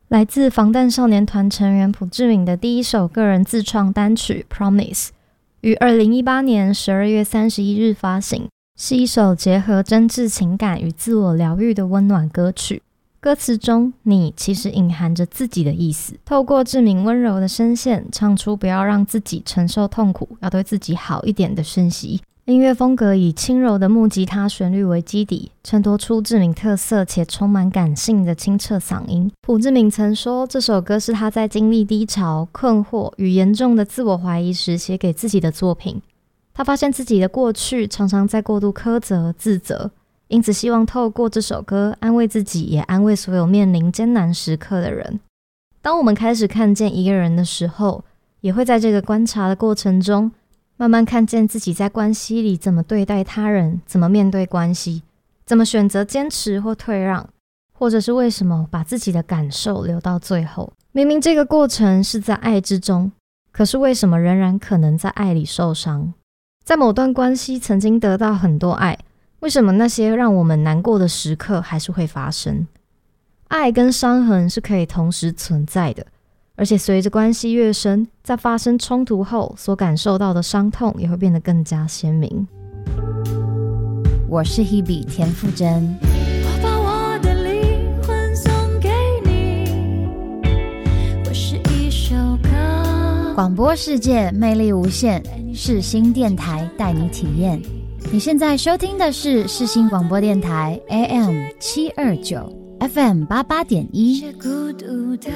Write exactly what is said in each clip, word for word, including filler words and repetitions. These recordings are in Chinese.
来自防弹少年团成员朴志敏的第一首个人自创单曲 Promise 于二零一八年十二月三十一日发行，是一首结合真挚情感与自我疗愈的温暖歌曲。歌词中你其实隐含着自己的意思，透过志敏温柔的声线唱出不要让自己承受痛苦，要对自己好一点的讯息。音乐风格以轻柔的木吉他旋律为基底，衬托出志敏特色且充满感性的清澈嗓音。朴志敏曾说，这首歌是他在经历低潮、困惑与严重的自我怀疑时写给自己的作品。他发现自己的过去常常在过度苛责、自责，因此希望透过这首歌安慰自己，也安慰所有面临艰难时刻的人。当我们开始看见一个人的时候，也会在这个观察的过程中慢慢看见自己在关系里怎么对待他人，怎么面对关系，怎么选择坚持或退让，或者是为什么把自己的感受留到最后。明明这个过程是在爱之中，可是为什么仍然可能在爱里受伤？在某段关系曾经得到很多爱，为什么那些让我们难过的时刻还是会发生？爱跟伤痕是可以同时存在的，而且随着关系越深，在发生冲突后所感受到的伤痛也会变得更加鲜明。 我是 Hebe 田馥甄， 我把我的灵魂送给你，我是一首歌。 广播世界魅力无限，世新电台带你体验。你现在收听的是世新广播电台 A M 七二九 F M 八八点一。 孤独的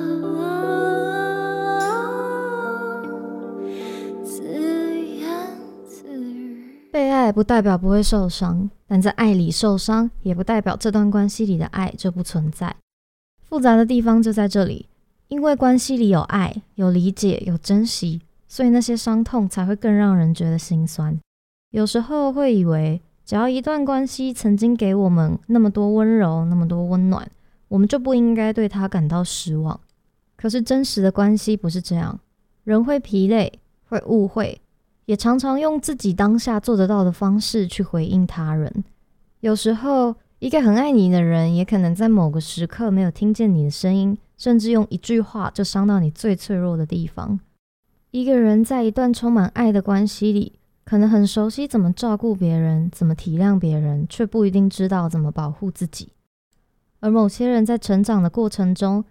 被爱不代表不会受伤，但在爱里受伤也不代表这段关系里的爱就不存在。复杂的地方就在这里，因为关系里有爱、有理解、有珍惜，所以那些伤痛才会更让人觉得心酸。有时候会以为只要一段关系曾经给我们那么多温柔、那么多温暖，我们就不应该对它感到失望。可是真实的关系不是这样，人会疲累，会误会，也常常用自己当下做得到的方式去回应他人。有时候一个很爱你的人也可能在某个时刻没有听见你的声音，甚至用一句话就伤到你最脆弱的地方。一个人在一段充满爱的关系里，可能很熟悉怎么照顾别人，怎么体谅别人，却不一定知道怎么保护自己。而某些人在成长的过程中，